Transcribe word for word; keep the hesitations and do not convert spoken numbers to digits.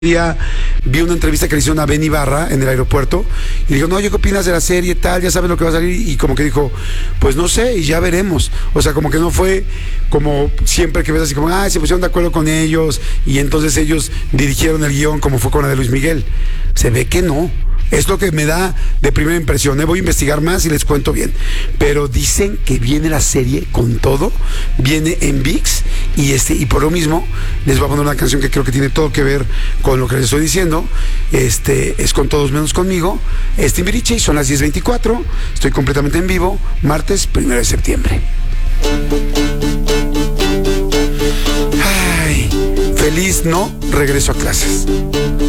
día vi una entrevista que le hicieron a Ben Ibarra en el aeropuerto y dijo, no, ¿yo qué opinas de la serie tal? Ya sabes lo que va a salir, y como que dijo, pues no sé, y ya veremos. O sea, como que no fue como siempre que ves así como, ah, se pusieron de acuerdo con ellos y entonces ellos dirigieron el guión como fue con la de Luis Miguel. Se ve que no. Es lo que me da de primera impresión, ¿eh? Voy a investigar más y les cuento bien. Pero dicen que viene la serie con todo, viene en ViX, y este y por lo mismo les voy a poner una canción que creo que tiene todo que ver con lo que les estoy diciendo. Este es Con Todos Menos Conmigo. Es Timbiriche y son las diez veinticuatro. Estoy completamente en vivo, martes primero de septiembre. Ay, feliz no regreso a clases.